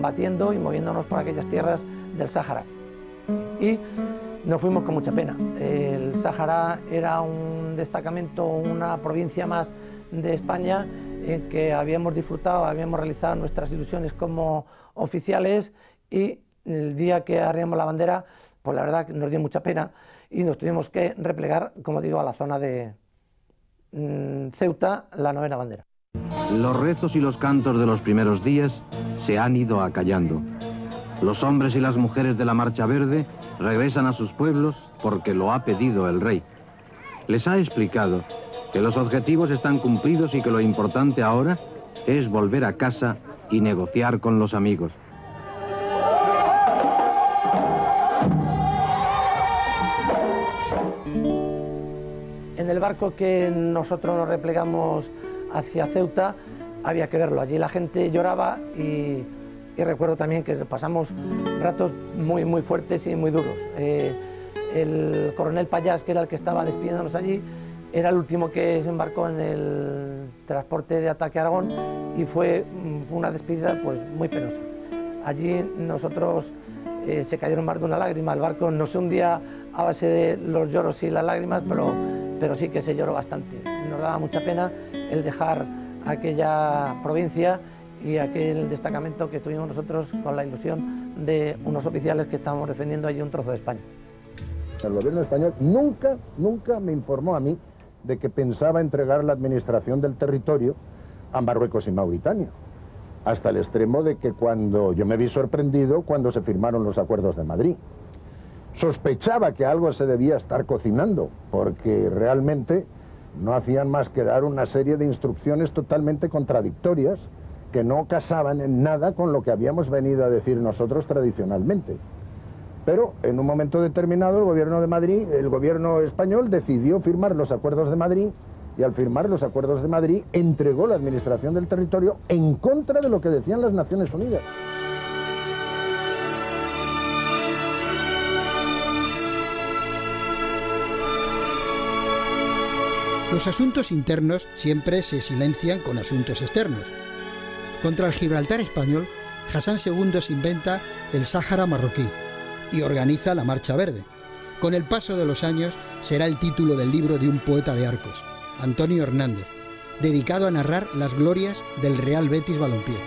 combatiendo y moviéndonos por aquellas tierras del Sáhara. Y nos fuimos con mucha pena. El Sáhara era un destacamento, una provincia más de España en que habíamos disfrutado, habíamos realizado nuestras ilusiones como oficiales, y el día que arriamos la bandera, pues la verdad que nos dio mucha pena y nos tuvimos que replegar, como digo, a la zona de Ceuta, la 9ª bandera. Los rezos y los cantos de los primeros días se han ido acallando. Los hombres y las mujeres de la Marcha Verde regresan a sus pueblos porque lo ha pedido el rey. Les ha explicado que los objetivos están cumplidos y que lo importante ahora es volver a casa y negociar con los amigos. En el barco que nosotros nos replegamos hacia Ceuta había que verlo. Allí la gente lloraba y recuerdo también que pasamos ratos muy fuertes y muy duros. El coronel Payás, que era el que estaba despidiéndonos allí, era el último que se embarcó en el transporte de ataque a Aragón y fue una despedida pues muy penosa. Allí nosotros se cayeron más de una lágrima. El barco no se hundía a base de los lloros y las lágrimas, pero sí que se lloró bastante. Nos daba mucha pena el dejar aquella provincia y aquel destacamento que tuvimos nosotros con la ilusión de unos oficiales que estábamos defendiendo allí un trozo de España. El gobierno español nunca me informó a mí de que pensaba entregar la administración del territorio a Marruecos y Mauritania, hasta el extremo de que cuando yo me vi sorprendido cuando se firmaron los acuerdos de Madrid. Sospechaba que algo se debía estar cocinando, porque realmente no hacían más que dar una serie de instrucciones totalmente contradictorias que no casaban en nada con lo que habíamos venido a decir nosotros tradicionalmente. Pero en un momento determinado el gobierno de Madrid, el gobierno español decidió firmar los acuerdos de Madrid, y al firmar los acuerdos de Madrid entregó la administración del territorio en contra de lo que decían las Naciones Unidas. Los asuntos internos siempre se silencian con asuntos externos. Contra el Gibraltar español, Hassan II se inventa el Sáhara marroquí y organiza la Marcha Verde. Con el paso de los años será el título del libro de un poeta de Arcos, Antonio Hernández, dedicado a narrar las glorias del Real Betis Balompié.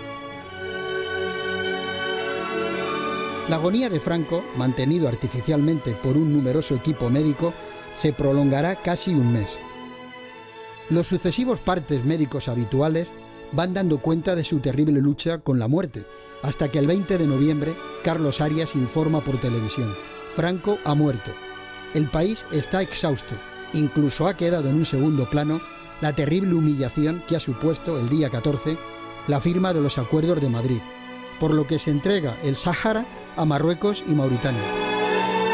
La agonía de Franco, mantenido artificialmente por un numeroso equipo médico, se prolongará casi un mes. Los sucesivos partes médicos habituales van dando cuenta de su terrible lucha con la muerte, hasta que el 20 de noviembre Carlos Arias informa por televisión: Franco ha muerto. El país está exhausto. Incluso ha quedado en un segundo plano la terrible humillación que ha supuesto el día 14 la firma de los acuerdos de Madrid, por lo que se entrega el Sáhara a Marruecos y Mauritania.